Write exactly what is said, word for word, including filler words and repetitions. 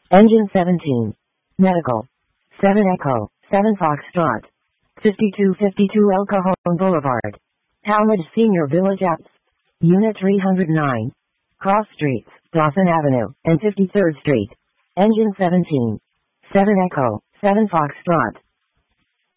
Engine seventeen. Medical. seven Echo, seven Foxtrot. fifty-two fifty-two El Cajon Boulevard. Talmadge Senior Village Apps. Unit three hundred nine. Cross Streets, Dawson Avenue, and fifty-third Street. Engine seventeen. seven Echo, seven Foxtrot.